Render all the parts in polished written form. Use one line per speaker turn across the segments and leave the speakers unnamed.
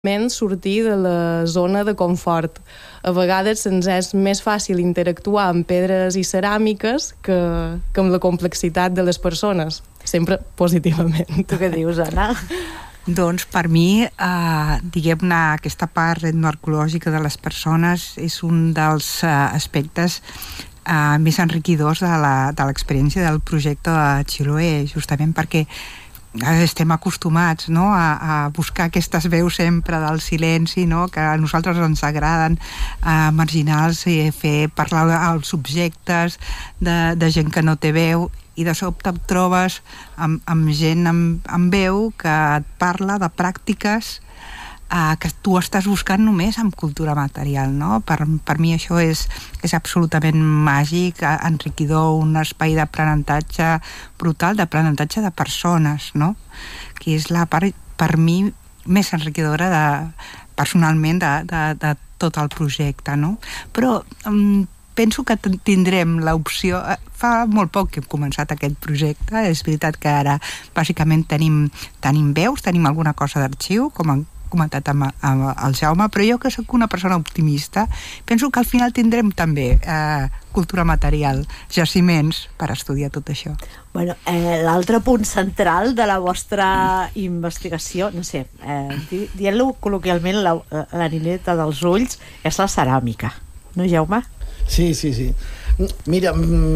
sortir de la zona de confort. A vegades ens és més fàcil interactuar amb pedres i ceràmiques que amb la complexitat de les persones, sempre positivament.
Tu què dius, Anna?
Doncs per mi, diguem-ne, aquesta part etnoarqueològica de les persones és un dels aspectes més enriquidors de l'experiència del projecte de Chiloé, justament perquè estem acostumats, no?, a buscar aquestes veus sempre del silenci, no?, que a nosaltres ens agraden, marginals, i fer parlar als subjectes de gent que no té veu, i de sobte et trobes amb gent amb veu que et parla de pràctiques que tu estàs buscant només amb cultura material, no? Per mi això és absolutament màgic, enriquidor, un espai d'aprenentatge brutal, d'aprenentatge de persones, no? Que és la part, per mi, més enriquidora personalment de tot el projecte, no? Però penso que tindrem l'opció. Fa molt poc que hem començat aquest projecte, és veritat que ara bàsicament tenim veus, tenim alguna cosa d'arxiu, com han comentat amb el Jaume, però jo que soc una persona optimista, penso que al final tindrem també cultura material, jaciments per estudiar tot això.
Bueno, l'altre punt central de la vostra investigació, no sé, dient-lo col·loquialment, la nineta dels ulls, és la ceràmica, no, Jaume?
Sí. Mira,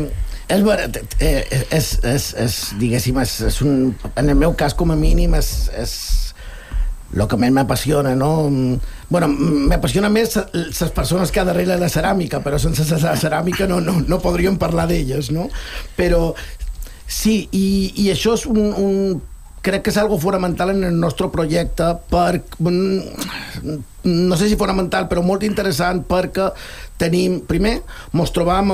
és diguéssim, en el meu cas, com a mínim, és el que més m'apassiona, no? Bueno, m'apassiona més les persones que hi ha darrere la ceràmica, però sense la ceràmica no podríem parlar d'elles, no? Però sí, i això és crec que és algo fonamental en el nostre projecte, no sé si fonamental, però molt interessant, perquè tenim, primer, ens trobam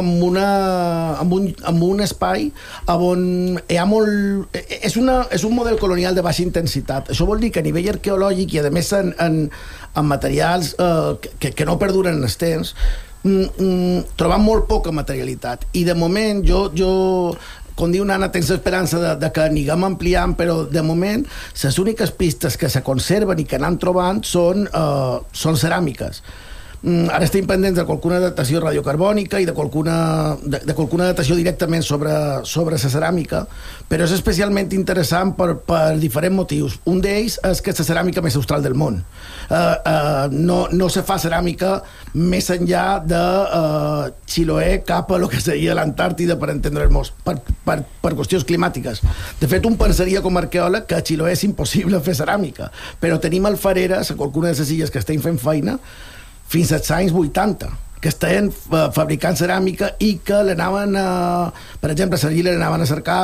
amb un espai on hi ha molt... És un model colonial de baixa intensitat. Això vol dir que a nivell arqueològic i, a més, en materials que no perduren en els temps, trobam molt poca materialitat. I, de moment, jo com diu Nana, tens esperança de que anirem ampliant, però de moment les úniques pistes que se conserven i que anem trobant són ceràmiques. Ara estem pendents de qualcuna datació radiocarbònica i de qualcuna datació directament sobre la ceràmica, però és especialment interessant per diferents motius. Un d'ells és que és la ceràmica més austral del món. No se fa ceràmica més enllà de Chiloé cap a lo que seria l'Antàrtida, per entendre'ns, per qüestions climàtiques. De fet, un pensaria com a arqueòleg que a Chiloé és impossible fer ceràmica, però tenim alfareres a qualcuna de les illes que estem fent feina fins als anys 80, que estaven fabricant ceràmica i que l'anaven per exemple, a Sargila l'anaven a cercar,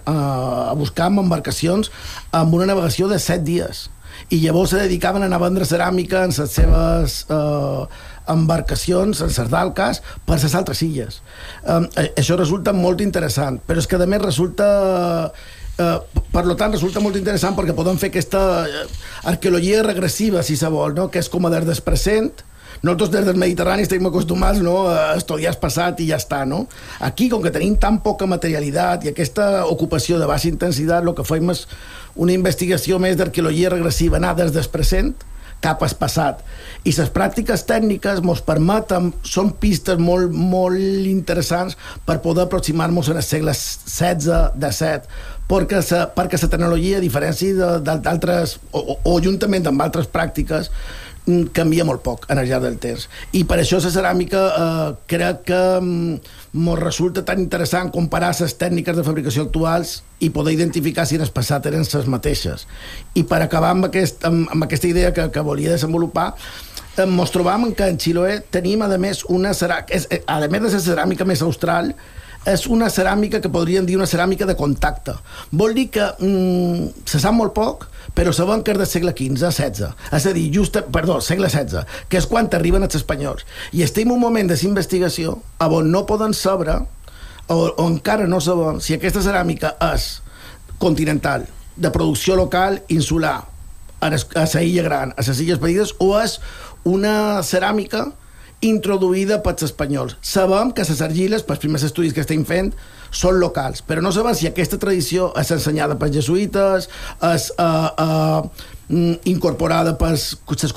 a buscar amb embarcacions amb una navegació de 7 dies. I llavors se dedicaven a anar a vendre ceràmica en les seves embarcacions, en les dalques, per les altres illes. Això resulta molt interessant, però és que a més resulta... per tant, resulta molt interessant perquè podem fer aquesta arqueologia regressiva, si se vol, no? Que és com a des del present. Nosaltres des del Mediterrani estem acostumats, no?, a estudiar el passat i ja està, no? Aquí, com que tenim tan poca materialitat i aquesta ocupació de baixa intensitat, el que fem és una investigació més d'arqueologia regressiva, anar des del present cap al passat. I les pràctiques tècniques ens permeten, són pistes molt, molt interessants per poder aproximar-nos en el segle XVI, XVII, perquè la tecnologia, a diferència d'altres, o juntament amb altres pràctiques, canvia molt poc en el llarg del temps. I per això la ceràmica crec que ens resulta tan interessant comparar les tècniques de fabricació actuals i poder identificar si en el passat eren les mateixes. I per acabar amb aquesta idea que volia desenvolupar, ens trobam que en Chiloé tenim, a més, una ceràmica, a més de la ceràmica més austral, és una ceràmica que podríem dir una ceràmica de contacte. Vol dir que se sap molt poc, però sabem que és del segle XV, XVI. És a dir, segle XVI, que és quan arriben els espanyols. I estem en un moment d'investigació on no poden saber, o encara no sabem, si aquesta ceràmica és continental, de producció local, insular, a la illa gran, a les illes petites, o és una ceràmica introduïda pels espanyols. Sabem que les argiles, pels primers estudis que estem fent, són locals, però no sabem si aquesta tradició és ensenyada pels jesuïtes, incorporada per les